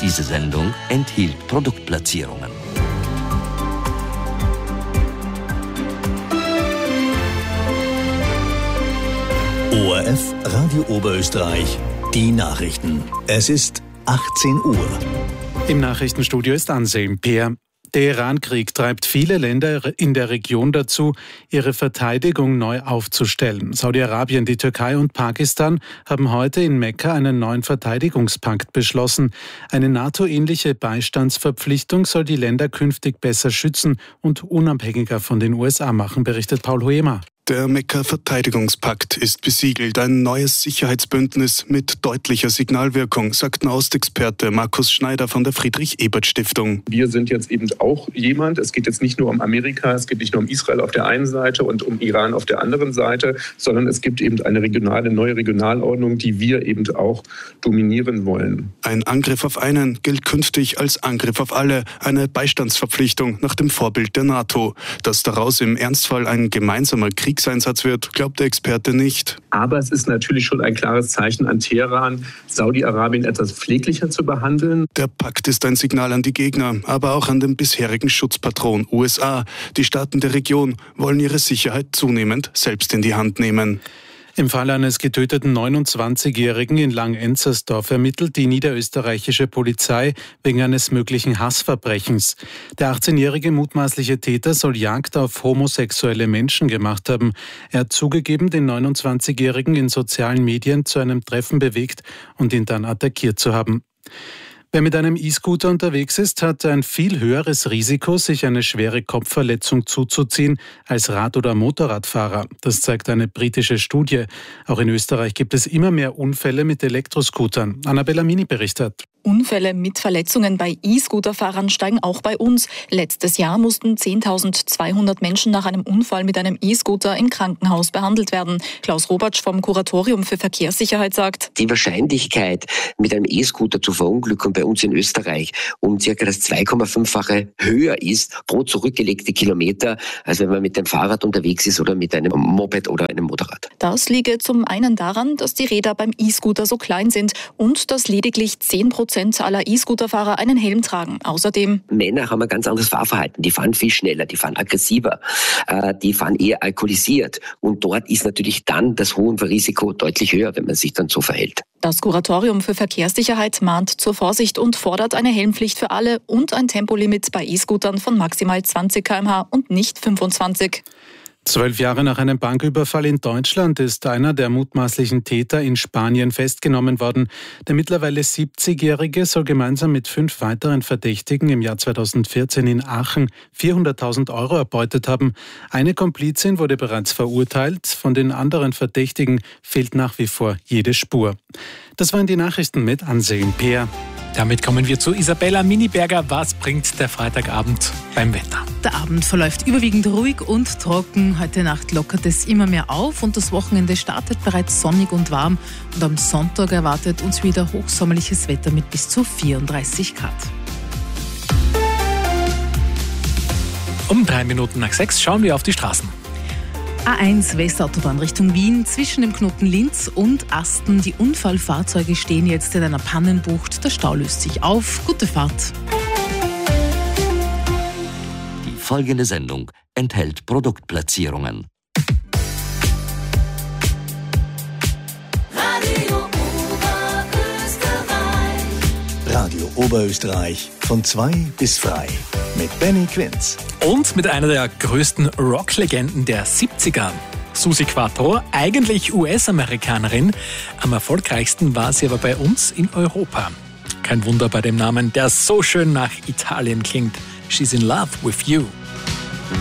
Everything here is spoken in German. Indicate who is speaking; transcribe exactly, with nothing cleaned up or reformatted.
Speaker 1: Diese Sendung enthielt Produktplatzierungen.
Speaker 2: O R F Radio Oberösterreich, die Nachrichten. Es ist achtzehn Uhr.
Speaker 3: Im Nachrichtenstudio ist Anselm Peer. Der Iran-Krieg treibt viele Länder in der Region dazu, ihre Verteidigung neu aufzustellen. Saudi-Arabien, die Türkei und Pakistan haben heute in Mekka einen neuen Verteidigungspakt beschlossen. Eine NATO-ähnliche Beistandsverpflichtung soll die Länder künftig besser schützen und unabhängiger von den U S A machen, berichtet Paul Huemer.
Speaker 4: Der Mekka-Verteidigungspakt ist besiegelt, ein neues Sicherheitsbündnis mit deutlicher Signalwirkung, sagt Nahostexperte Markus Schneider von der Friedrich-Ebert-Stiftung.
Speaker 5: Wir sind jetzt eben auch jemand, es geht jetzt nicht nur um Amerika, es geht nicht nur um Israel auf der einen Seite und um Iran auf der anderen Seite, sondern es gibt eben eine regionale, neue Regionalordnung, die wir eben auch dominieren wollen.
Speaker 4: Ein Angriff auf einen gilt künftig als Angriff auf alle, eine Beistandsverpflichtung nach dem Vorbild der NATO. Dass daraus im Ernstfall ein gemeinsamer Krieg Einsatz wird, glaubt der Experte nicht.
Speaker 5: Aber es ist natürlich schon ein klares Zeichen an Teheran, Saudi-Arabien etwas pfleglicher zu behandeln.
Speaker 4: Der Pakt ist ein Signal an die Gegner, aber auch an den bisherigen Schutzpatron U S A. Die Staaten der Region wollen ihre Sicherheit zunehmend selbst in die Hand nehmen.
Speaker 3: Im Fall eines getöteten neunundzwanzigjährigen in Langenenzersdorf ermittelt die niederösterreichische Polizei wegen eines möglichen Hassverbrechens. Der achtzehnjährige mutmaßliche Täter soll Jagd auf homosexuelle Menschen gemacht haben. Er hat zugegeben, den neunundzwanzigjährigen in sozialen Medien zu einem Treffen bewegt und ihn dann attackiert zu haben. Wer mit einem E-Scooter unterwegs ist, hat ein viel höheres Risiko, sich eine schwere Kopfverletzung zuzuziehen als Rad- oder Motorradfahrer. Das zeigt eine britische Studie. Auch in Österreich gibt es immer mehr Unfälle mit Elektroscootern. Annabella Mini berichtet.
Speaker 6: Unfälle mit Verletzungen bei E-Scooter-Fahrern steigen auch bei uns. Letztes Jahr mussten zehntausendzweihundert Menschen nach einem Unfall mit einem E-Scooter im Krankenhaus behandelt werden. Klaus Robatsch vom Kuratorium für Verkehrssicherheit sagt:
Speaker 7: Die Wahrscheinlichkeit, mit einem E-Scooter zu verunglücken bei uns in Österreich um circa das zwei Komma fünffache höher ist pro zurückgelegte Kilometer, als wenn man mit dem Fahrrad unterwegs ist oder mit einem Moped oder einem Motorrad.
Speaker 6: Das liege zum einen daran, dass die Räder beim E-Scooter so klein sind und dass lediglich zehn Prozent aller E-Scooter-Fahrer einen Helm tragen. Außerdem:
Speaker 7: Männer haben ein ganz anderes Fahrverhalten. Die fahren viel schneller, die fahren aggressiver, äh, die fahren eher alkoholisiert. Und dort ist natürlich dann das Risiko deutlich höher, wenn man sich dann so verhält.
Speaker 6: Das Kuratorium für Verkehrssicherheit mahnt zur Vorsicht und fordert eine Helmpflicht für alle und ein Tempolimit bei E-Scootern von maximal zwanzig Kilometer pro Stunde und nicht fünfundzwanzig.
Speaker 3: Zwölf Jahre nach einem Banküberfall in Deutschland ist einer der mutmaßlichen Täter in Spanien festgenommen worden. Der mittlerweile siebzigjährige soll gemeinsam mit fünf weiteren Verdächtigen im Jahr zweitausendvierzehn in Aachen vierhunderttausend Euro erbeutet haben. Eine Komplizin wurde bereits verurteilt. Von den anderen Verdächtigen fehlt nach wie vor jede Spur. Das waren die Nachrichten mit Anselm Peer.
Speaker 8: Damit kommen wir zu Isabella Miniberger. Was bringt der Freitagabend beim Wetter?
Speaker 9: Der Abend verläuft überwiegend ruhig und trocken. Heute Nacht lockert es immer mehr auf und das Wochenende startet bereits sonnig und warm. Und am Sonntag erwartet uns wieder hochsommerliches Wetter mit bis zu vierunddreißig Grad.
Speaker 8: Um drei Minuten nach sechs schauen wir auf die Straßen.
Speaker 9: A eins Westautobahn Richtung Wien, zwischen dem Knoten Linz und Asten. Die Unfallfahrzeuge stehen jetzt in einer Pannenbucht. Der Stau löst sich auf. Gute Fahrt.
Speaker 1: Die folgende Sendung enthält Produktplatzierungen.
Speaker 2: Radio Oberösterreich. Radio Oberösterreich von zwei bis frei. Mit Benny Quinz.
Speaker 8: Und mit einer der größten Rocklegenden der siebziger. Suzi Quatro, eigentlich U S-Amerikanerin. Am erfolgreichsten war sie aber bei uns in Europa. Kein Wunder bei dem Namen, der so schön nach Italien klingt. She's in love with you.